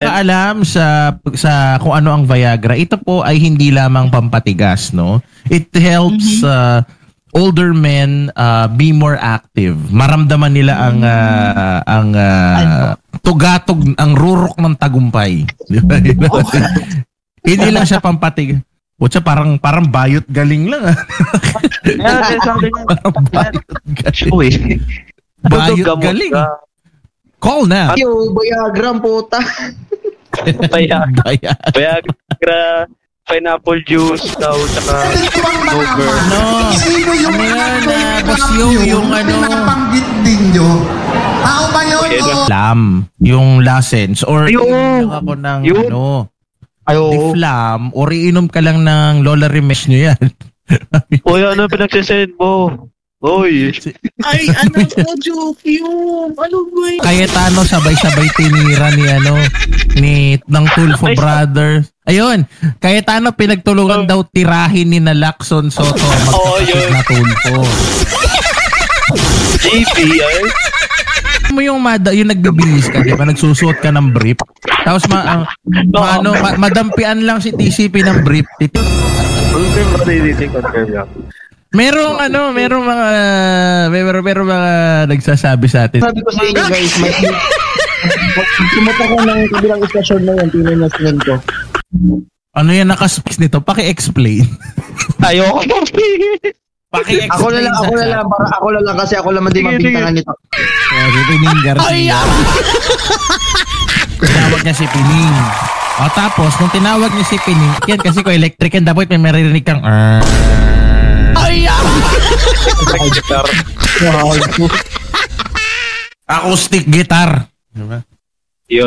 nakakaalam sa kung ano ang Viagra, ito po ay hindi lamang pampatigas, no? It helps older men be more active. Maramdaman nila ang tugatog, ang rurok ng tagumpay. Di ba? Hindi lang siya pampatigas. Putsa, parang bayot galing lang. Parang bayot galing. Bayot galing. Call na. Yo, Viagra ang puta. Viagra, pineapple juice daw, tsaka over. Ano yan, boss yung ano. Nabanggit din nyo. Tao ba yun? Yung license or Yung ako ng yung Diflam or iinom ka lang ng Lola Remesh nyo yan. Uy, ano pinagsasend mo? Uy. Ay, ano po, joke yun. Ano ba yun? Cayetano sabay-sabay tinira ng Tulfo Brothers. Ayun, Cayetano pinagtulungan daw tirahin ni na Lacson Soto magkapatid na Tulfo. JP, ay? Mo yung nagbibihis ka, di ba? Nagsusuot ka ng brief. Tapos madampian lang si TCP ng brief. Merong mga nagsasabi sa atin. Sabi ko sa inyo guys, sumunta ko ng kabilang istasyon na yan, tinay na sinend ko. Ano yan nakaspeaks nito? Paki-explain. Ayoko. Paki-explain. Ako na lang kasi ako naman din mabintangan nito. Si Pining Garcia. Tinawag niya si Pining. O tapos, nung tinawag niya si Pining, yan kasi ko electric yan, dapat may maririnig kang acoustic guitar. Diba?